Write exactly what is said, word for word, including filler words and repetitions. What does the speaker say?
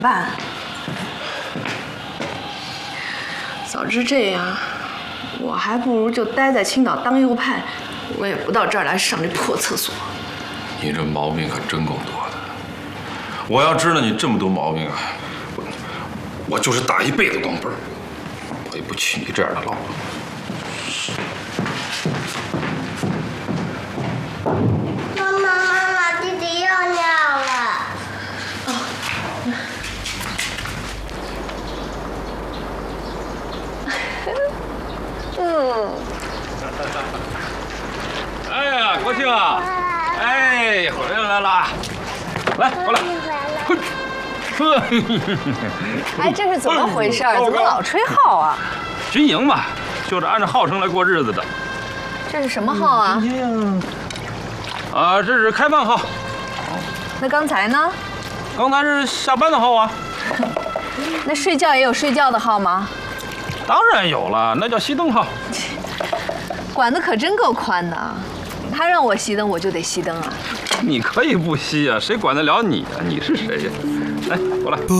办？早知这样，我还不如就待在青岛当右派，我也不到这儿来上这破厕所。 你这毛病可真够多的。我要知道你这么多毛病啊，我我就是打一辈子光棍，我也不娶你这样的老婆。 妈妈，妈妈，弟弟又尿了。 嗯。 哎呀，国庆啊！哎，回来了，来，过来。 哎，这是怎么回事？怎么老吹号啊？ 军营嘛，就是按照号声来过日子的。 这是什么号啊？ 啊，这是开饭号。 那刚才呢？ 刚才是下班的号啊。 那睡觉也有睡觉的号吗？ 当然有了，那叫熄灯号。 管得可真够宽的。他让我熄灯，我就得熄灯啊！ 你可以不熄啊，谁管得了你啊？你是谁呀？来，过来。